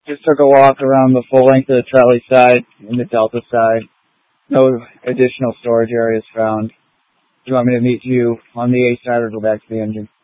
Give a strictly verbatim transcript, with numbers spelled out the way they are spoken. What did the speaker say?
Just took a walk around the full length of the trolley side and the Delta side. No additional storage areas found. Do you want me to meet you on the A side or go back to the engine?